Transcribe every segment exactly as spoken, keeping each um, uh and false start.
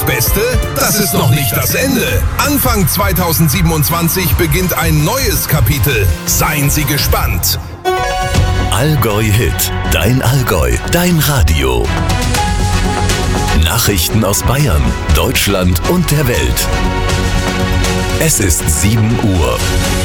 Beste? Das ist noch nicht das Ende. Anfang zweitausendsiebenundzwanzig beginnt ein neues Kapitel. Seien Sie gespannt. Allgäu Hit. Dein Allgäu. Dein Radio. Nachrichten aus Bayern, Deutschland und der Welt. Es ist sieben Uhr.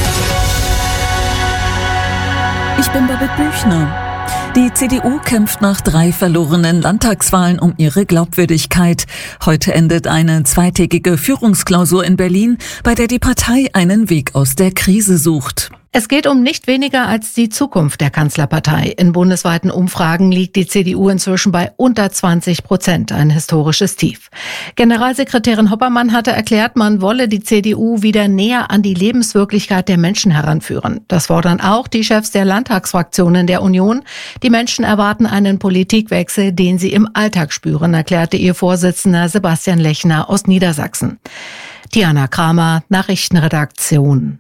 Ich bin Babette Büchner. Die C D U kämpft nach drei verlorenen Landtagswahlen um ihre Glaubwürdigkeit. Heute endet eine zweitägige Führungsklausur in Berlin, bei der die Partei einen Weg aus der Krise sucht. Es geht um nicht weniger als die Zukunft der Kanzlerpartei. In bundesweiten Umfragen liegt die C D U inzwischen bei unter zwanzig Prozent, ein historisches Tief. Generalsekretärin Hoppermann hatte erklärt, man wolle die C D U wieder näher an die Lebenswirklichkeit der Menschen heranführen. Das fordern auch die Chefs der Landtagsfraktionen der Union. Die Menschen erwarten einen Politikwechsel, den sie im Alltag spüren, erklärte ihr Vorsitzender Sebastian Lechner aus Niedersachsen. Diana Kramer, Nachrichtenredaktion.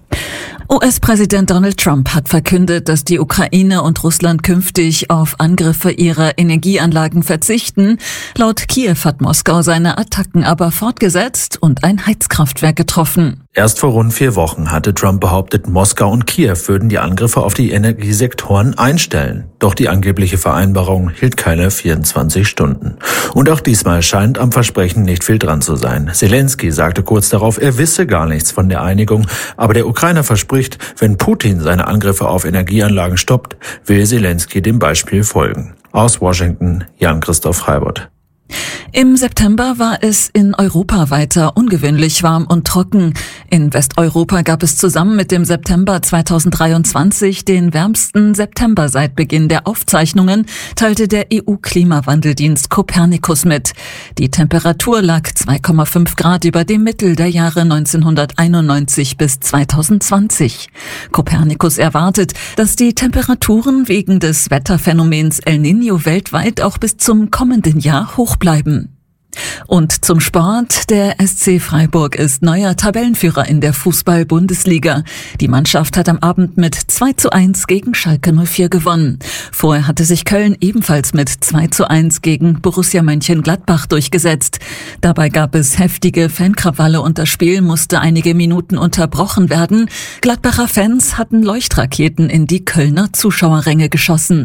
U S-Präsident Donald Trump hat verkündet, dass die Ukraine und Russland künftig auf Angriffe ihrer Energieanlagen verzichten. Laut Kiew hat Moskau seine Attacken aber fortgesetzt und ein Heizkraftwerk getroffen. Erst vor rund vier Wochen hatte Trump behauptet, Moskau und Kiew würden die Angriffe auf die Energiesektoren einstellen. Doch die angebliche Vereinbarung hielt keine vierundzwanzig Stunden. Und auch diesmal scheint am Versprechen nicht viel dran zu sein. Zelensky sagte kurz darauf, er wisse gar nichts von der Einigung, aber der Ukrainer verspricht, wenn Putin seine Angriffe auf Energieanlagen stoppt, will Zelensky dem Beispiel folgen. Aus Washington, Jan-Christoph Freibott. Im September war es in Europa weiter ungewöhnlich warm und trocken. In Westeuropa gab es zusammen mit dem September zweitausenddreiundzwanzig den wärmsten September seit Beginn der Aufzeichnungen, teilte der E U-Klimawandeldienst Copernicus mit. Die Temperatur lag zwei Komma fünf Grad über dem Mittel der Jahre neunzehnhunderteinundneunzig bis zweitausendzwanzig. Copernicus erwartet, dass die Temperaturen wegen des Wetterphänomens El Niño weltweit auch bis zum kommenden Jahr hoch bleiben. Und zum Sport. Der S C Freiburg ist neuer Tabellenführer in der Fußball-Bundesliga. Die Mannschaft hat am Abend mit zwei zu eins gegen Schalke null vier gewonnen. Vorher hatte sich Köln ebenfalls mit zwei zu eins gegen Borussia Mönchengladbach durchgesetzt. Dabei gab es heftige Fankrawalle und das Spiel musste einige Minuten unterbrochen werden. Gladbacher Fans hatten Leuchtraketen in die Kölner Zuschauerränge geschossen.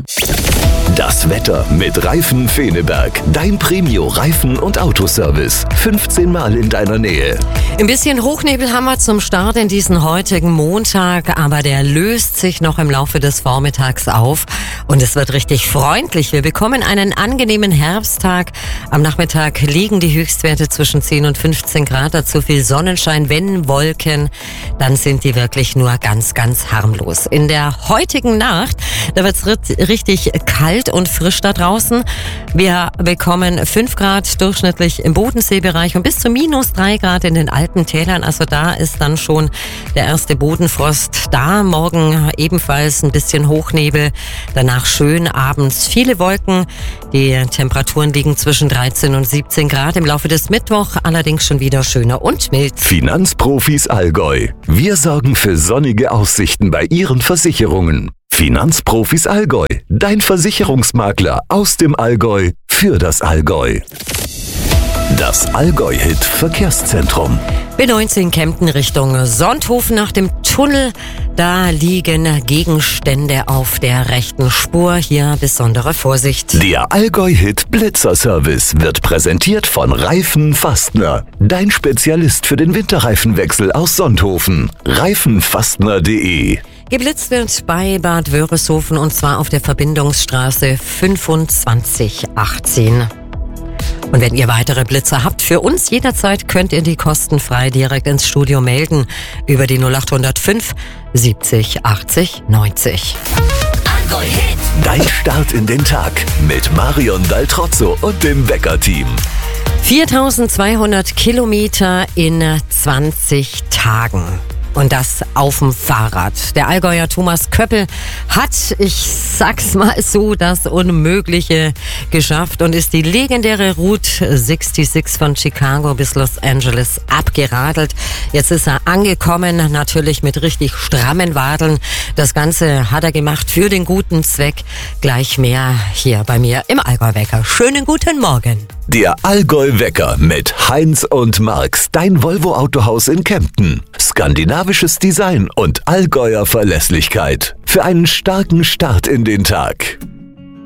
Das Wetter mit Reifen Feneberg. Dein Premio-Reifen- und Autoservice. fünfzehn Mal in deiner Nähe. Ein bisschen Hochnebel haben wir zum Start in diesen heutigen Montag, aber der löst sich noch im Laufe des Vormittags auf und es wird richtig freundlich. Wir bekommen einen angenehmen Herbsttag. Am Nachmittag liegen die Höchstwerte zwischen zehn und fünfzehn Grad. Dazu viel Sonnenschein, wenn Wolken, dann sind die wirklich nur ganz, ganz harmlos. In der heutigen Nacht, da wird es richtig kalt und frisch da draußen. Wir bekommen fünf Grad durchschnittlich im Bodenseebereich und bis zu minus drei Grad in den Alpentälern. Also da ist dann schon der erste Bodenfrost da. Morgen ebenfalls ein bisschen Hochnebel. Danach schön abends viele Wolken. Die Temperaturen liegen zwischen dreizehn und siebzehn Grad. Im Laufe des Mittwochs allerdings schon wieder schöner und mild. Finanzprofis Allgäu. Wir sorgen für sonnige Aussichten bei Ihren Versicherungen. Finanzprofis Allgäu, dein Versicherungsmakler aus dem Allgäu für das Allgäu. Das Allgäu-Hit Verkehrszentrum. B neunzehn Kempten Richtung Sonthofen nach dem Tunnel. Da liegen Gegenstände auf der rechten Spur. Hier besondere Vorsicht. Der Allgäu-Hit Blitzerservice wird präsentiert von Reifen Fastner. Dein Spezialist für den Winterreifenwechsel aus Sonthofen. reifenfastner punkt de. Geblitzt wird bei Bad Wörishofen und zwar auf der Verbindungsstraße fünfundzwanzig achtzehn. Und wenn ihr weitere Blitzer habt für uns jederzeit, könnt ihr die kostenfrei direkt ins Studio melden über die null acht null fünf siebzig achtzig neunzig. Dein Start in den Tag mit Marion Daltrozzo und dem Wecker-Team. viertausendzweihundert Kilometer in zwanzig Tagen. Und das auf dem Fahrrad. Der Allgäuer Thomas Köppel hat, ich sag's mal so, das Unmögliche geschafft und ist die legendäre Route sechsundsechzig von Chicago bis Los Angeles abgeradelt. Jetzt ist er angekommen, natürlich mit richtig strammen Wadeln. Das Ganze hat er gemacht für den guten Zweck. Gleich mehr hier bei mir im Allgäu-Wecker. Schönen guten Morgen. Der Allgäu-Wecker mit Heinz und Marx, dein Volvo-Autohaus in Kempten. Skandinavisches Design und Allgäuer Verlässlichkeit. Für einen starken Start in den Tag.